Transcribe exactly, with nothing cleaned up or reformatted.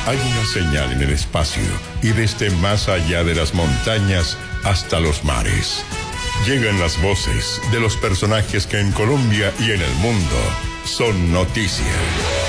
Hay una señal en el espacio y desde más allá de las montañas hasta los mares. Llegan las voces de los personajes que en Colombia y en el mundo son noticia.